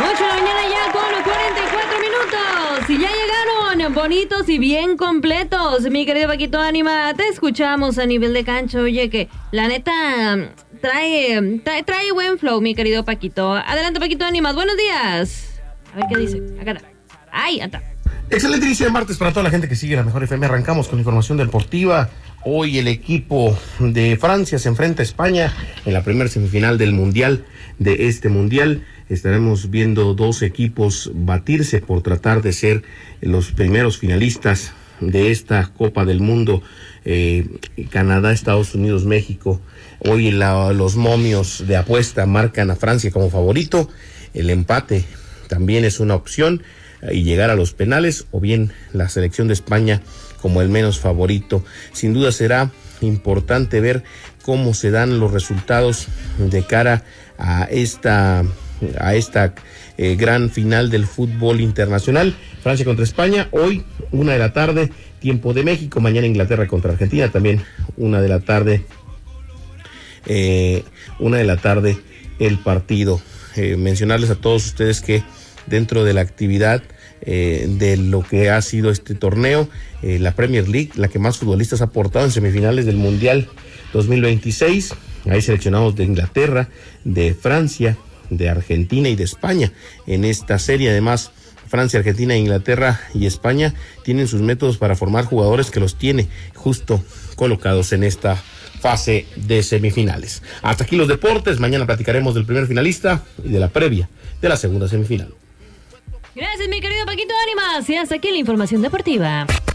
8 de la mañana ya con 44 minutos. Y ya llegaron bonitos y bien completos. Mi querido Paquito Ánima, te escuchamos a nivel de cancha. Oye, que la neta trae buen flow, mi querido Paquito. Adelante, Paquito Ánimas, buenos días. A ver qué dice. Acá. Ay, anda. Excelente inicio de martes para toda la gente que sigue la Mejor FM. Arrancamos con información deportiva. Hoy el equipo de Francia se enfrenta a España en la primera semifinal del Mundial. De este Mundial estaremos viendo dos equipos batirse por tratar de ser los primeros finalistas de esta Copa del Mundo. Canadá, Estados Unidos, México. Hoy los momios de apuesta marcan a Francia como favorito. El empate también es una opción, y llegar a los penales, o bien la selección de España como el menos favorito. Sin duda será importante ver cómo se dan los resultados de cara a esta gran final del fútbol internacional. Francia contra España, hoy 1 de la tarde, tiempo de México. Mañana Inglaterra contra Argentina, también 1 de la tarde. 1 de la tarde el partido. Mencionarles a todos ustedes que dentro de la actividad de lo que ha sido este torneo, la Premier League, la que más futbolistas ha aportado en semifinales del Mundial 2026, hay seleccionados de Inglaterra, de Francia, de Argentina y de España en esta serie. Además, Francia, Argentina, Inglaterra y España tienen sus métodos para formar jugadores que los tiene justo colocados en esta fase de semifinales. Hasta aquí los deportes. Mañana platicaremos del primer finalista y de la previa de la segunda semifinal. Gracias, mi querido Paquito Ánimas. Y hasta aquí la información deportiva.